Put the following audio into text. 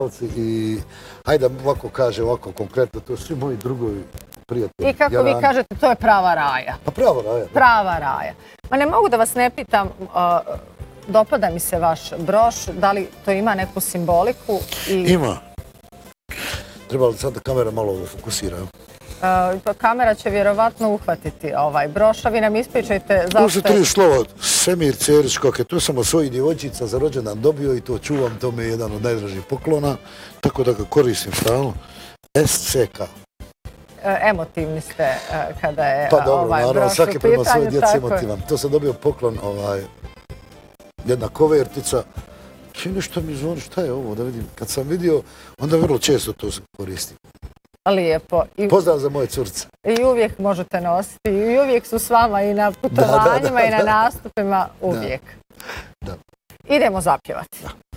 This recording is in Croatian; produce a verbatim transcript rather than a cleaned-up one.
i hajde ovako kaže, ovako konkretno, to su svi moji drugovi prijatelji. I kako vi kažete, to je prava raja. Pa prava raja. Prava raja. Ma ne mogu da vas ne pitam, dopada mi se vaš broš, da li to ima neku simboliku? Ima. Treba li sad da kamera malo fokusira? Pa kamera će vjerovatno uhvatiti ovaj broš, a vi nam ispričajte zašto je... To su tri slova, Semir Cerić, kako je to sam od svojih djevojčica za rođendan dobio i to čuvam, to mi je jedan od najdražih poklona, tako da ga koristim stalno. S C K. Emotivni ste kada je pa dobro, ovaj naravno, broš u svaki prema pitanju. svoje djeci emotivan. To sam dobio poklon, ovaj, jedna kovertica. Čini što mi zvoni, šta je ovo, da vidim. Kad sam vidio, onda vrlo često to koristim. Lijepo. I, Pozdrav za moje curce. I uvijek možete nositi. I uvijek su s vama i na putovanjima da, da, da, i na nastupima. Uvijek. Da. Da. Idemo zapjevati. Da.